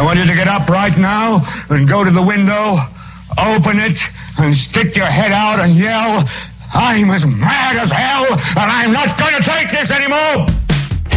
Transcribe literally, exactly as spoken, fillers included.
want you to get up right now and go to the window, open it, and stick your head out and yell, I'm as mad as hell.